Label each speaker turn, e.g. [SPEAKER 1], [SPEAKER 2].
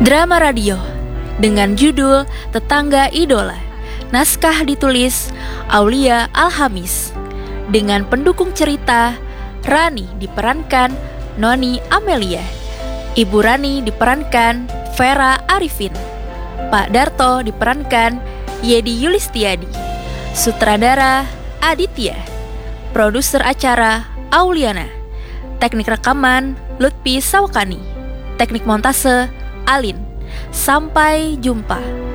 [SPEAKER 1] Drama radio dengan judul Tetangga Idola. Naskah ditulis Aulia Alhamis. Dengan pendukung cerita Rani diperankan Noni Amelia, Ibu Rani diperankan Vera Arifin, Pak Darto diperankan Yedi Yulistiadi, sutradara Aditya, produser acara Auliana, teknik rekaman Lutfi Sawakani, teknik montase Alin. Sampai jumpa.